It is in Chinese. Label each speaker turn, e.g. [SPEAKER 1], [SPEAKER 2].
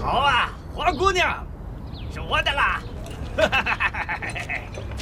[SPEAKER 1] 好啊，花姑娘，是我的啦！